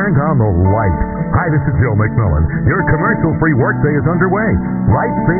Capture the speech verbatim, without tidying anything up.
turned on the lights. Hi, this is Joe McMillan. Your commercial-free workday is underway. Lights